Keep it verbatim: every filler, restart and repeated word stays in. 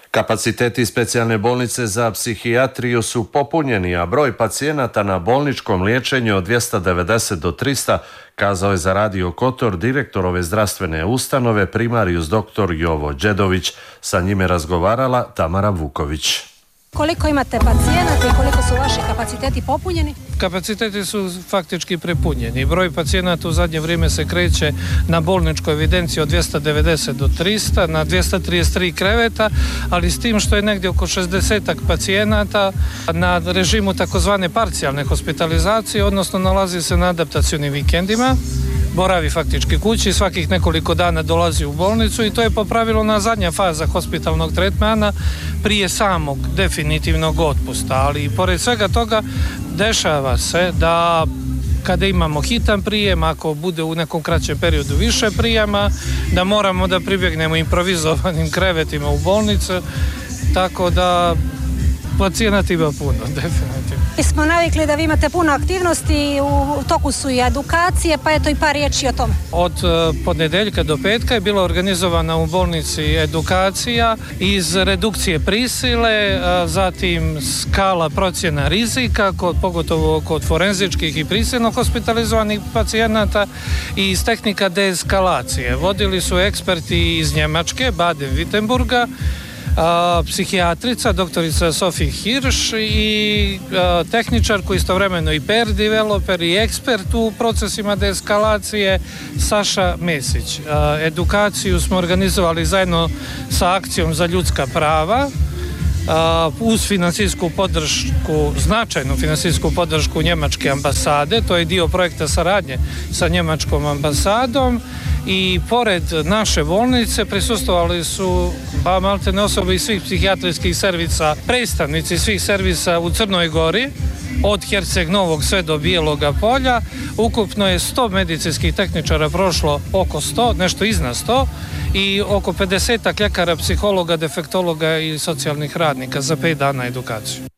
Kapaciteti specijalne bolnice za psihijatriju su popunjeni, a broj pacijenata na bolničkom liječenju od dvjesto devedeset do trista, kazao je za Radio Kotor direktor ove zdravstvene ustanove primarijus doktor Jovo Đedović. Sa njime razgovarala Tamara Vuković. Koliko imate pacijenata i koliko su vaši kapaciteti popunjeni? Kapaciteti su faktički prepunjeni. Broj pacijenata u zadnje vrijeme se kreće na bolničkoj evidenciji od dvjesto devedeset do trista, na dvjesto trideset tri kreveta, ali s tim što je negdje oko šezdesetak pacijenata na režimu takozvane parcijalne hospitalizacije, odnosno nalazi se na adaptacionim vikendima, boravi faktički kući, svakih nekoliko dana dolazi u bolnicu i to je po pravilu na zadnja faza hospitalnog tretmana prije samog definitivnog otpusta, ali i pored svega toga dešava se da kada imamo hitan prijem, ako bude u nekom kraćem periodu više prijema, da moramo da pribjegnemo improvizovanim krevetima u bolnicu, tako da pacijenata ima puno, definitivno. Mi smo navikli da vi imate puno aktivnosti, u toku su i edukacije, pa eto i par riječi o tome. Od ponedjeljka do petka je bila organizovana u bolnici edukacija iz redukcije prisile, zatim skala procjena rizika, kod, pogotovo kod forenzičkih i prisilno hospitalizovanih pacijenata i iz tehnika deeskalacije. Vodili su eksperti iz Njemačke, Baden-Württemberga, A, psihijatrica, doktorica Sofie Hirsch i a, tehničar koji istovremeno i peer developer i ekspert u procesima deeskalacije Saša Mesić. A, edukaciju smo organizovali zajedno sa akcijom za ljudska prava, a, uz financijsku podršku, značajnu financijsku podršku Njemačke ambasade, to je dio projekta saradnje sa Njemačkom ambasadom. I pored naše bolnice prisustvovali su ba maltene osobe iz svih psihijatrijskih servisa, predstavnici svih servisa u Crnoj Gori, od Herceg Novog sve do Bijeloga polja. Ukupno je sto medicinskih tehničara prošlo, oko sto, nešto iznad sto, i oko pedesetak ljekara, psihologa, defektologa i socijalnih radnika za pet dana edukaciju.